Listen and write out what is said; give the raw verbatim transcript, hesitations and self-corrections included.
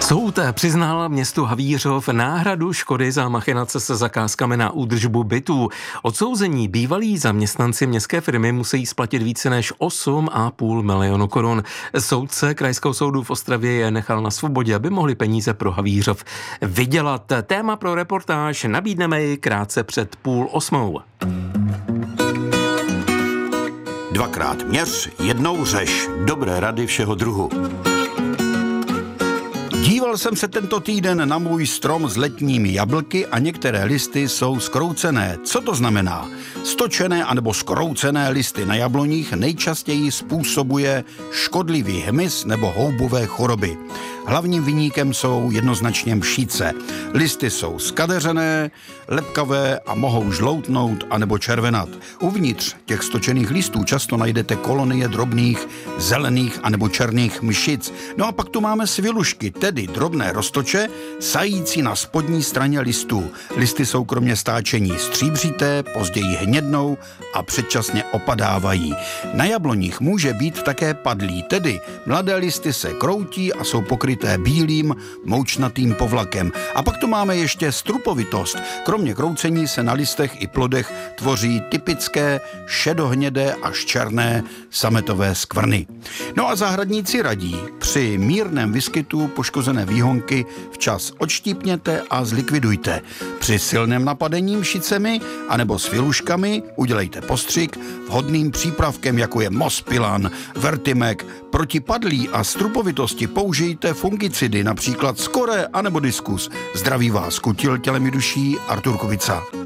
Soud přiznal městu Havířov náhradu škody za machinace se zakázkami na údržbu bytů. Odsouzení bývalí zaměstnanci městské firmy musí splatit více než osm a půl milionu korun. Soudce Krajského soudu v Ostravě je nechal na svobodě, aby mohli peníze pro Havířov vydělat. Téma pro reportáž nabídneme ji krátce před půl osmou. Dvakrát měř, jednou řeš. Dobré rady všeho druhu. Díval jsem se tento týden na můj strom s letními jablky a některé listy jsou zkroucené. Co to znamená? Stočené anebo zkroucené listy na jabloních nejčastěji způsobuje škodlivý hmyz nebo houbové choroby. Hlavním viníkem jsou jednoznačně mšíce. Listy jsou zkadeřené, lepkavé a mohou žloutnout anebo červenat. Uvnitř těch stočených listů často najdete kolonie drobných zelených anebo černých mšic. No a pak tu máme svilušky, tedy drobné roztoče, sající na spodní straně listů. Listy jsou kromě stáčení stříbřité, později hnědnou a předčasně opadávají. Na jabloních může být také padlý, tedy mladé listy se kroutí a jsou pokryté bílým, moučnatým povlakem. A pak tu máme ještě strupovitost. Kromě kroucení se na listech i plodech tvoří typické šedohnědé až černé sametové skvrny. No a zahradníci radí, při mírném výskytu poškozené výhonky včas odštípněte a zlikvidujte. Při silném napadení mšicemi anebo sviluškami udělejte postřik vhodným přípravkem, jako je Mospilan, Vertimek. Proti padlí a strupovitosti použijte fungicidy, například Skore anebo Diskus. Zdraví vás kutil tělem i duší Artur Kubica.